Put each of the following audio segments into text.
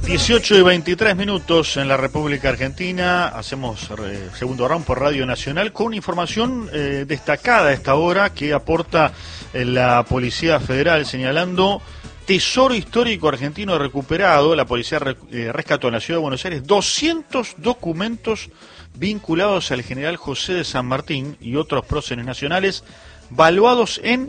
18:23 en la República Argentina. Hacemos segundo round por Radio Nacional con información destacada a esta hora que aporta la Policía Federal, señalando tesoro histórico argentino recuperado. La policía rescató en la Ciudad de Buenos Aires 200 documentos vinculados al general José de San Martín y otros próceres nacionales, valuados en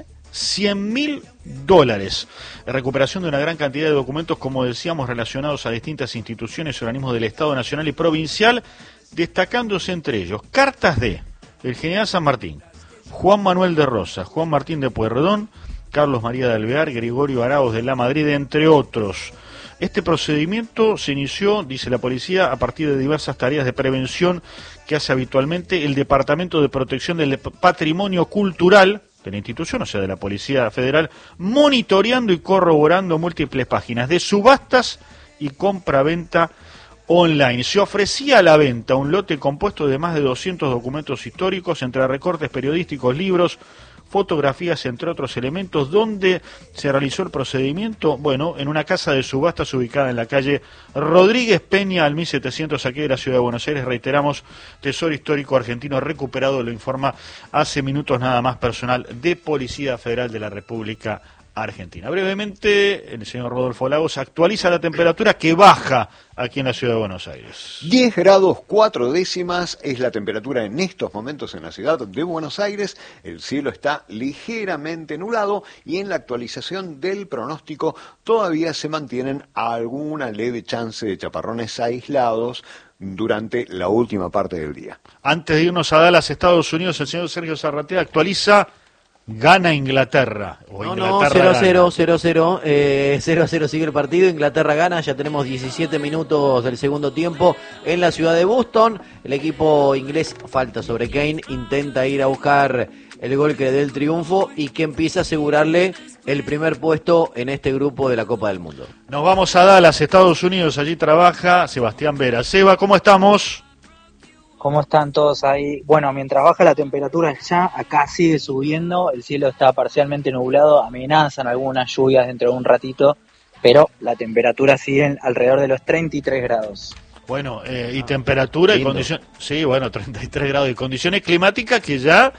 $100.000. La recuperación de una gran cantidad de documentos, como decíamos, relacionados a distintas instituciones y organismos del Estado nacional y provincial, destacándose entre ellos cartas de el general San Martín, Juan Manuel de Rosas, Juan Martín de Pueyrredón, Carlos María de Alvear, Gregorio Arauz de la Madrid, entre otros. Este procedimiento se inició, dice la policía, a partir de diversas tareas de prevención que hace habitualmente el Departamento de Protección del Patrimonio Cultural de la institución, o sea, de la Policía Federal, monitoreando y corroborando múltiples páginas de subastas y compra-venta online. Se ofrecía a la venta un lote compuesto de más de 200 documentos históricos, entre recortes periodísticos, libros, fotografías, entre otros elementos. ¿Dónde se realizó el procedimiento? Bueno, en una casa de subastas ubicada en la calle Rodríguez Peña, al 1700, aquí de la Ciudad de Buenos Aires. Reiteramos, tesoro histórico argentino recuperado, lo informa hace minutos nada más personal de Policía Federal de la República Argentina. Brevemente, el señor Rodolfo Lagos actualiza la temperatura que baja aquí en la Ciudad de Buenos Aires. 10 grados 4 décimas es la temperatura en estos momentos en la Ciudad de Buenos Aires. El cielo está ligeramente nublado y en la actualización del pronóstico todavía se mantienen alguna leve chance de chaparrones aislados durante la última parte del día. Antes de irnos a Dallas, Estados Unidos, el señor Sergio Zarratea actualiza. Gana Inglaterra. No, 0-0, 0-0. 0-0 sigue el partido. Inglaterra gana. Ya tenemos 17 minutos del segundo tiempo en la ciudad de Boston. El equipo inglés, falta sobre Kane, intenta ir a buscar el gol que le dé el triunfo y que empieza a asegurarle el primer puesto en este grupo de la Copa del Mundo. Nos vamos a Dallas, Estados Unidos. Allí trabaja Sebastián Vera. Seba, ¿cómo estamos? ¿Cómo están todos ahí? Bueno, mientras baja la temperatura ya, acá sigue subiendo, el cielo está parcialmente nublado, amenazan algunas lluvias dentro de un ratito, pero la temperatura sigue alrededor de los 33 grados. Bueno, y temperatura y condiciones... Sí, bueno, 33 grados y condiciones climáticas que ya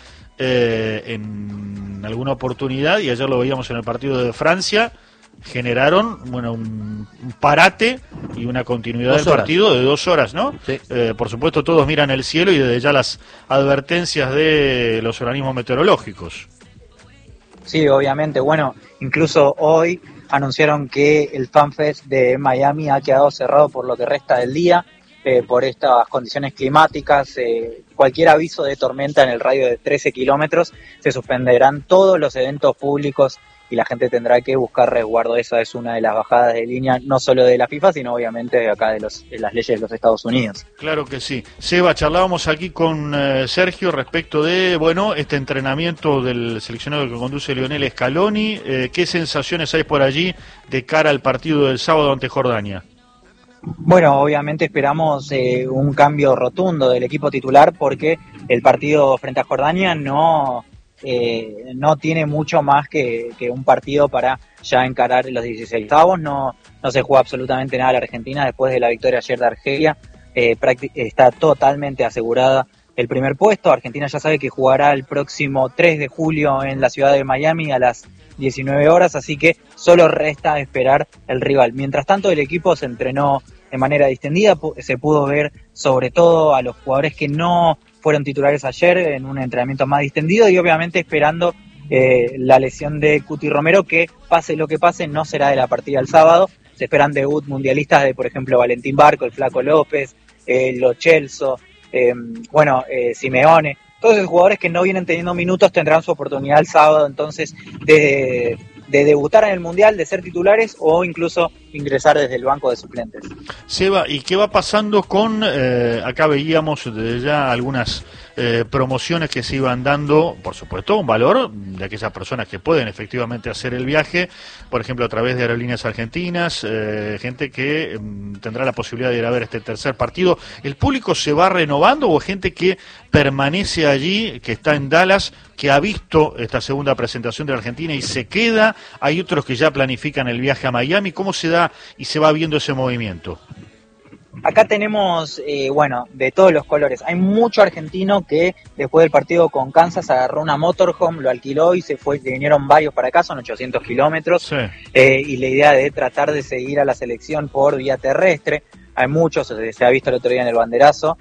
en alguna oportunidad, y ayer lo veíamos en el partido de Francia, generaron un parate y una continuidad del partido de 2 horas, ¿no? Sí. Por supuesto, todos miran el cielo y desde ya las advertencias de los organismos meteorológicos. Sí, obviamente. Bueno, incluso hoy anunciaron que el FanFest de Miami ha quedado cerrado por lo que resta del día, por estas condiciones climáticas. Cualquier aviso de tormenta en el radio de 13 kilómetros, se suspenderán todos los eventos públicos y la gente tendrá que buscar resguardo. Esa es una de las bajadas de línea, no solo de la FIFA, sino obviamente de acá de las leyes de los Estados Unidos. Claro que sí. Seba, charlábamos aquí con Sergio respecto de, este entrenamiento del seleccionado que conduce Lionel Scaloni. ¿Qué sensaciones hay por allí de cara al partido del sábado ante Jordania? Bueno, obviamente esperamos un cambio rotundo del equipo titular, porque el partido frente a Jordania no tiene mucho más que un partido para ya encarar los 16avos. No se juega absolutamente nada a la Argentina después de la victoria ayer de Argelia. Está totalmente asegurada el primer puesto. Argentina ya sabe que jugará el próximo 3 de julio en la ciudad de Miami a las 19 horas, así que solo resta esperar el rival. Mientras tanto, el equipo se entrenó de manera distendida, se pudo ver sobre todo a los jugadores que no fueron titulares ayer en un entrenamiento más distendido, y obviamente esperando la lesión de Cuti Romero, que pase lo que pase no será de la partida el sábado. Se esperan debut mundialistas de, por ejemplo, Valentín Barco, el Flaco López, Lo Celso, Simeone. Todos esos jugadores que no vienen teniendo minutos tendrán su oportunidad el sábado, entonces, de debutar en el Mundial, de ser titulares o incluso ingresar desde el banco de suplentes. Seba, ¿y qué va pasando con, acá veíamos desde ya algunas promociones que se iban dando, por supuesto, un valor de aquellas personas que pueden efectivamente hacer el viaje, por ejemplo, a través de Aerolíneas Argentinas, gente que tendrá la posibilidad de ir a ver este tercer partido. ¿El público se va renovando o gente que permanece allí, que está en Dallas, que ha visto esta segunda presentación de la Argentina y se queda? ¿Hay otros que ya planifican el viaje a Miami? ¿Cómo se da y se va viendo ese movimiento? Acá tenemos, de todos los colores. Hay mucho argentino que después del partido con Kansas agarró una motorhome, lo alquiló y se fue. Vinieron varios para acá, son 800 kilómetros. Sí. Y la idea de tratar de seguir a la selección por vía terrestre. Hay muchos, se ha visto el otro día en el banderazo,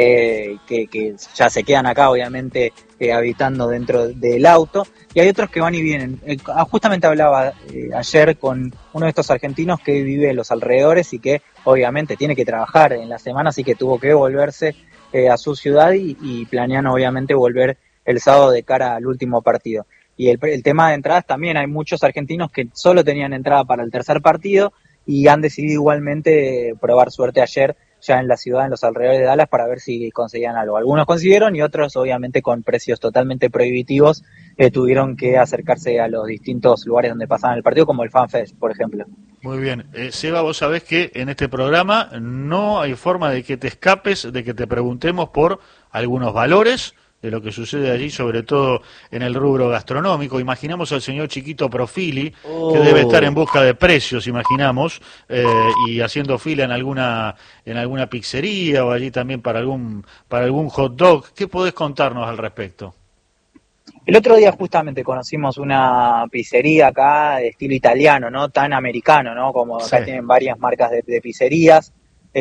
que ya se quedan acá, obviamente, habitando dentro del auto. Y hay otros que van y vienen. Justamente hablaba ayer con uno de estos argentinos que vive en los alrededores y que obviamente tiene que trabajar en la semana, así que tuvo que volverse a su ciudad y planean obviamente volver el sábado de cara al último partido. Y el tema de entradas también, hay muchos argentinos que solo tenían entrada para el tercer partido y han decidido igualmente probar suerte ayer ya en la ciudad, en los alrededores de Dallas, para ver si conseguían algo. Algunos consiguieron y otros, obviamente, con precios totalmente prohibitivos, tuvieron que acercarse a los distintos lugares donde pasaban el partido, como el FanFest, por ejemplo. Muy bien. Seba, vos sabés que en este programa no hay forma de que te escapes, de que te preguntemos por algunos valores de lo que sucede allí, sobre todo en el rubro gastronómico. Imaginamos al señor Chiquito Profili, que debe estar en busca de precios, imaginamos, y haciendo fila en alguna pizzería o allí también para algún hot dog. ¿Qué podés contarnos al respecto? El otro día justamente conocimos una pizzería acá de estilo italiano, no tan americano, ¿no? Como acá sí. Tienen varias marcas de pizzerías.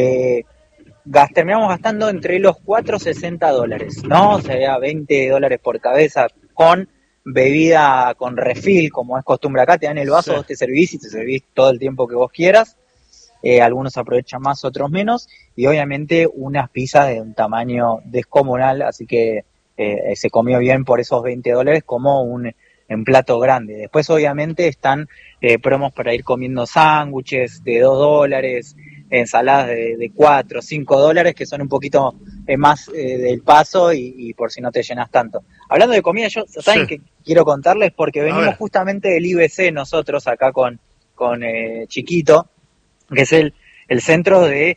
Terminamos gastando entre los $4.60, ¿no? O sea, $20 por cabeza, con bebida con refill, como es costumbre acá. Te dan el vaso, sí. Vos te servís y te servís todo el tiempo que vos quieras. Algunos aprovechan más, otros menos. Y obviamente unas pizzas de un tamaño descomunal, así que se comió bien por esos $20 como en plato grande. Después obviamente están promos para ir comiendo sándwiches de $2, ensaladas de $4, $5, que son un poquito más del paso y por si no te llenas tanto. Hablando de comida, ¿saben qué quiero contarles? Porque venimos justamente del IBC nosotros acá con Chiquito, que es el centro de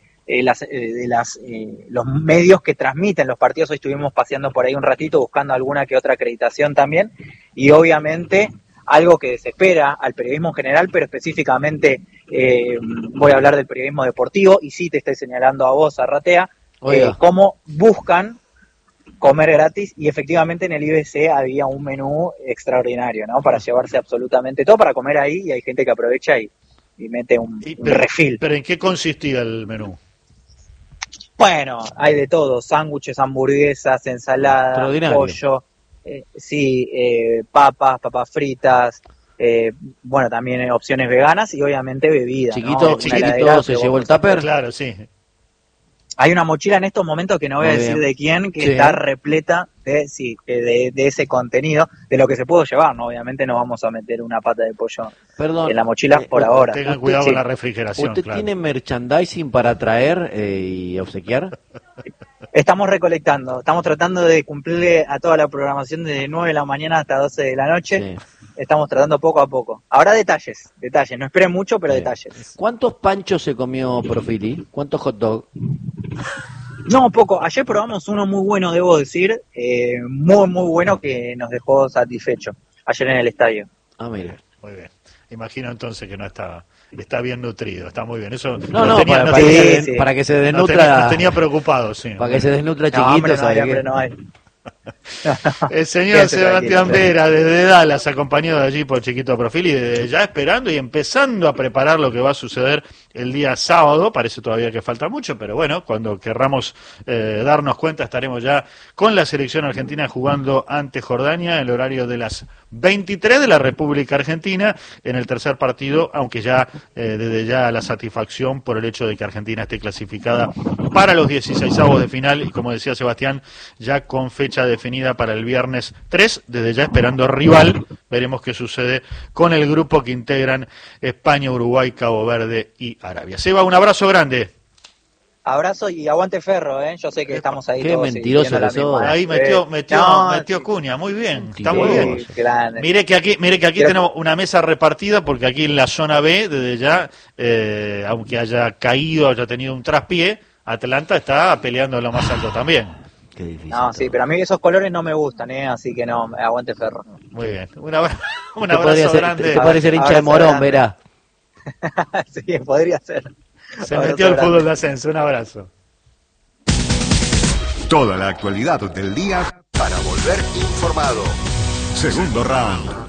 los medios que transmiten los partidos. Hoy estuvimos paseando por ahí un ratito buscando alguna que otra acreditación también, y obviamente algo que desespera al periodismo en general, pero específicamente voy a hablar del periodismo deportivo, y sí te estoy señalando a vos, Arratea, cómo buscan comer gratis, y efectivamente en el IBC había un menú extraordinario, ¿no? Para llevarse absolutamente todo, para comer ahí, y hay gente que aprovecha y mete un refill. ¿Pero en qué consistía el menú? Bueno, hay de todo: sándwiches, hamburguesas, ensaladas, pollo, papas fritas, bueno, también opciones veganas y obviamente bebidas. Chiquito se llevó el tupper. Claro, sí. Hay una mochila en estos momentos que no voy a decir de quién, que está repleta de ese contenido, de lo que se pudo llevar, ¿no? Obviamente no vamos a meter una pata de pollo en la mochila por ahora. Tengan cuidado con la refrigeración. ¿Usted tiene merchandising para traer y obsequiar? Estamos recolectando, estamos tratando de cumplirle a toda la programación desde 9 de la mañana hasta 12 de la noche. Sí. Estamos tratando poco a poco. Habrá detalles, no esperen mucho, pero detalles. ¿Cuántos panchos se comió Profili? ¿Cuántos hot dog? No, poco. Ayer probamos uno muy bueno, debo decir, muy bueno, que nos dejó satisfecho ayer en el estadio. Ah, mira. Muy bien. Imagino entonces que no está bien nutrido, está muy bien. Eso para que se desnutra. Nos tenía preocupado, sí. Para que se desnutra Chiquito. No hay. El señor Sebastián Vera desde Dallas, acompañado de allí por Chiquito Profili, desde ya esperando y empezando a preparar lo que va a suceder el día sábado. Parece todavía que falta mucho, pero bueno, cuando querramos darnos cuenta estaremos ya con la selección argentina jugando ante Jordania en el horario de las 23 de la República Argentina en el tercer partido, aunque ya desde ya la satisfacción por el hecho de que Argentina esté clasificada para los 16avos de final y, como decía Sebastián, ya con fecha definida para el viernes 3, desde ya esperando rival. Veremos qué sucede con el grupo que integran España, Uruguay, Cabo Verde y Arabia. Seba, un abrazo grande. Abrazo y aguante Ferro, yo sé que estamos ahí Qué todos. mentiroso siguiendo la que sos. misma. Ahí metió sí. cuña, muy bien, Sí, está muy bien. Grande. Mire que aquí tenemos una mesa repartida porque aquí en la zona B, desde ya, aunque haya caído, haya tenido un traspié, Atlanta está peleando en lo más alto también. Qué difícil. No, sí, pero a mí esos colores no me gustan, así que no, aguante Ferro. Muy bien, un abrazo Te grande. podría ser hincha de Abrazo Morón, grande. verá. Sí, podría ser. Se Abrazo metió el grande. fútbol de ascenso, un abrazo. Toda la actualidad del día para volver informado. Segundo round.